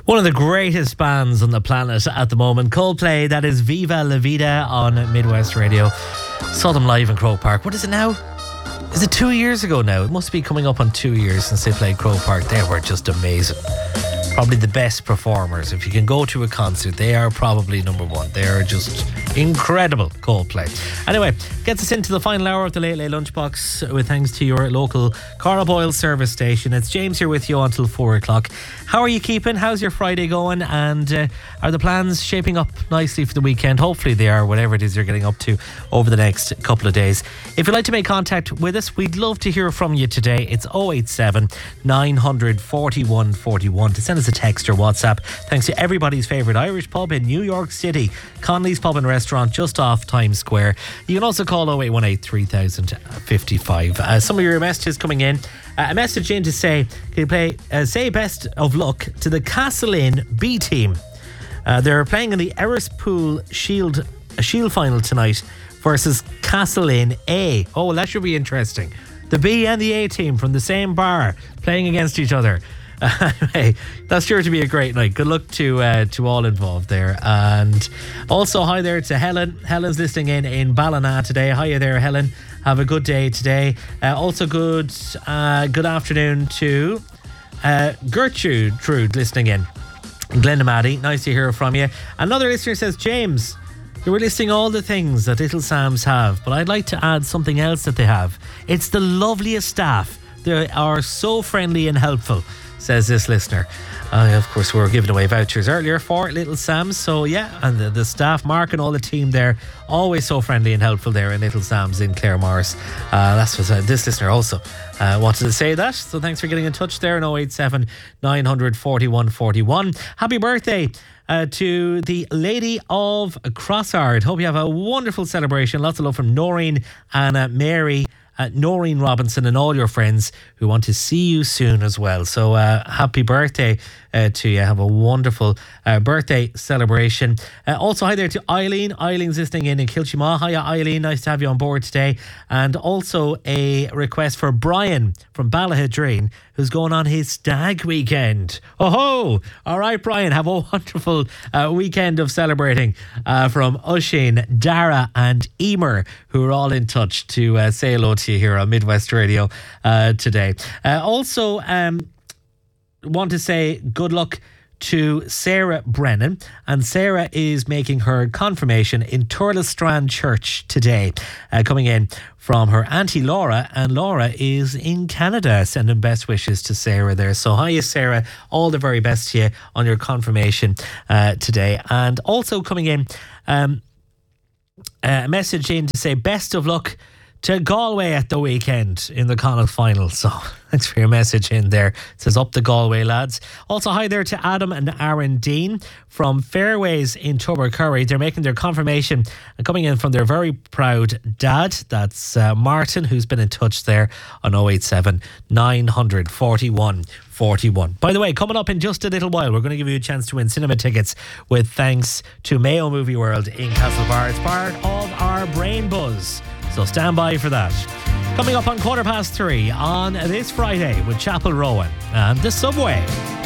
One of the greatest bands on the planet at the moment, Coldplay. That is Viva La Vida on Midwest Radio. Saw them live in Croke Park. What is it now? Is it 2 years ago now? It must be coming up on 2 years since they played Croke Park. They were just amazing. Probably the best performers. If you can go to a concert, they are probably number one. They are just incredible, Coldplay. Anyway, gets us into the final hour of the Late Late Lunchbox with thanks to your local Carl Oil service station. It's James here with you until 4 o'clock. How are you keeping? How's your Friday going? And are the plans shaping up nicely for the weekend? Hopefully they are, whatever it is you're getting up to over the next couple of days. If you'd like to make contact with us, we'd love to hear from you today. It's 087 900 41 41 to send us a text or WhatsApp. Thanks to everybody's favourite Irish pub in New York City, Connolly's Pub and Restaurant, just off Times Square. You can also call 0818 3055. Some of your messages coming in. A message in to say, can you play say best of luck to the Castleinne B team. They're playing in the Erispool Shield final tonight versus Castleinne A. Oh, well, that should be interesting. The B and the A team from the same bar playing against each other. Anyway, that's sure to be a great night. Good luck to all involved there. And also hi there to Helen. Helen's listening in Ballina today. Hiya there, Helen. Have a good day today. Also good afternoon to Gertrude listening in Glenamaddie. Nice to hear from you. Another listener says, James, you were listing all the things that Little Sam's have, but I'd like to add something else that they have. It's the loveliest staff. They are so friendly and helpful, says this listener. Of course, we were giving away vouchers earlier for Little Sam's. So yeah, and the staff, Mark and all the team there, always so friendly and helpful there in Little Sam's in Claremorris. That's what this listener also wanted to say that. So thanks for getting in touch there in 087 900 41 41. Happy birthday to the Lady of Crossard. Hope you have a wonderful celebration. Lots of love from Noreen and Mary. Noreen Robinson and all your friends who want to see you soon as well. So happy birthday to you. Have a wonderful birthday celebration. Also hi there to Eileen. Eileen's listening in Kilchima. Hiya Eileen, nice to have you on board today. And also a request for Brian from Ballahadreen, who's going on his stag weekend. Oh, all right, Brian, have a wonderful weekend of celebrating from Oisin, Dara and Emer, who are all in touch to say hello to you here on Midwest Radio today. Also want to say good luck to Sarah Brennan, and Sarah is making her confirmation in Turlestrand Church today, coming in from her auntie Laura, and Laura is in Canada, sending best wishes to Sarah there. So hiya Sarah, all the very best to you on your confirmation today. And also coming in a message in to say best of luck to Galway at the weekend in the Connacht final. So thanks for your message in there. It says up the Galway lads. Also hi there to Adam and Aaron Dean from Fairways in Tubbercurry. They're making their confirmation and coming in from their very proud dad. That's Martin, who's been in touch there on 087 900 41 41. By the way, coming up in just a little while, we're going to give you a chance to win cinema tickets with thanks to Mayo Movie World in Castlebar. It's part of our Brain Buzz. So stand by for that. Coming up on 3:15 on this Friday with Chapel Rowan and The Subway.